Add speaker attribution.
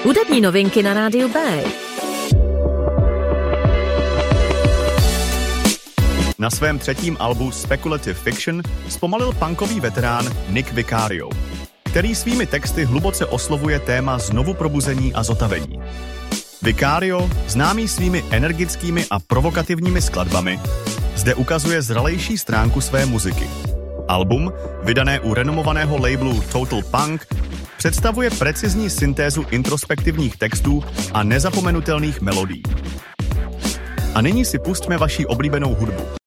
Speaker 1: Hudební novinky na rádiu B.
Speaker 2: Na svém třetím albu Speculative Fiction zpomalil punkový veterán Nick Vicario, který svými texty hluboce oslovuje téma znovuprobuzení a zotavení. Vicario, známý svými energickými a provokativními skladbami, zde ukazuje zralejší stránku své muziky. Album, vydané u renomovaného labelu Total Punk, představuje precizní syntézu introspektivních textů a nezapomenutelných melodií. A nyní si pustíme vaši oblíbenou hudbu.